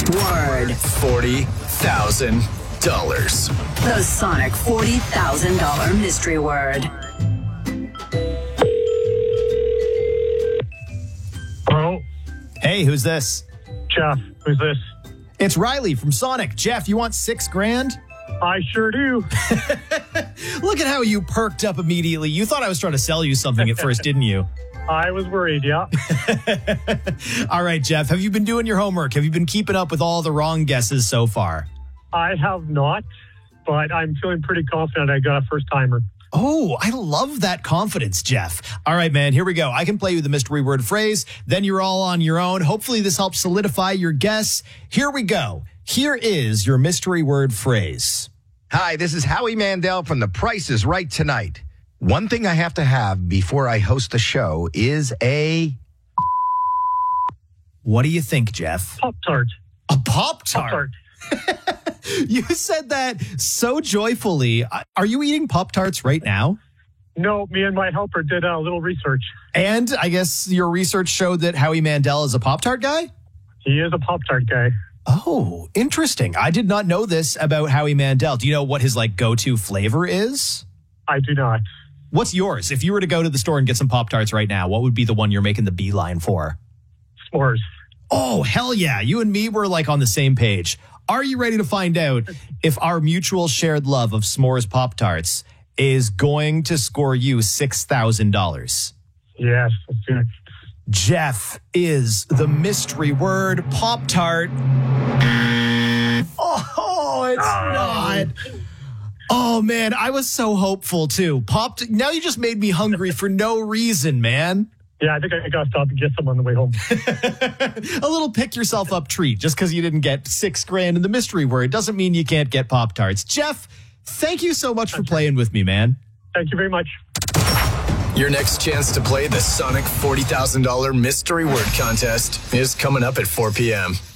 Word. $40,000. The Sonic $40,000 mystery word. Hello? Hey, who's this? Jeff, who's this? It's Riley from Sonic. Jeff, you want $6,000? I sure do. Look at how you perked up immediately. You thought I was trying to sell you something at first, didn't you? I was worried, yeah. All right, Jeff, have you been doing your homework? Have you been keeping up with all the wrong guesses so far? I have not, but I'm feeling pretty confident I got a first timer. Oh, I love that confidence, Jeff. All right, man, here we go. I can play you the mystery word phrase. Then you're all on your own. Hopefully this helps solidify your guess. Here we go. Here is your mystery word phrase. Hi, this is Howie Mandel from The Price is Right Tonight. One thing I have to have before I host the show is a... What do you think, Jeff? Pop-Tart. A Pop-Tart? Pop-Tart. You said that so joyfully. Are you eating Pop-Tarts right now? No, me and my helper did a little research. And I guess your research showed that Howie Mandel is a Pop-Tart guy? He is a Pop-Tart guy. Oh, interesting. I did not know this about Howie Mandel. Do you know what his go-to flavor is? I do not. What's yours? If you were to go to the store and get some Pop-Tarts right now, what would be the one you're making the beeline for? S'mores. Oh, hell yeah. You and me were on the same page. Are you ready to find out if our mutual shared love of s'mores Pop-Tarts is going to score you $6,000? Yes, let's do it. Jeff is the mystery word Pop-Tart. Oh, it's not. Oh, man, I was so hopeful, too. Now you just made me hungry for no reason, man. Yeah, I think I got to stop and get some on the way home. A little pick yourself up treat. Just because you didn't get $6,000 in the mystery word doesn't mean you can't get Pop-Tarts. Jeff, thank you so much for playing with me, man. Thank you very much. Your next chance to play the Sonic $40,000 mystery word contest is coming up at 4 p.m.